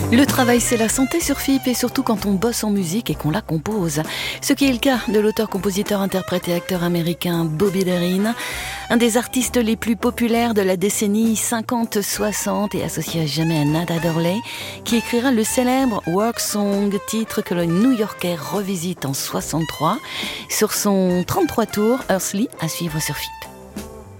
Le travail, c'est la santé sur FIP, et surtout quand on bosse en musique et qu'on la compose. Ce qui est le cas de l'auteur, compositeur, interprète et acteur américain Bobby Darin, un des artistes les plus populaires de la décennie 50-60 et associé à jamais à Nada Adderley, qui écrira le célèbre Work Song, titre que le New-Yorkais revisite en 63 sur son 33 tours Earthly, à suivre sur FIP.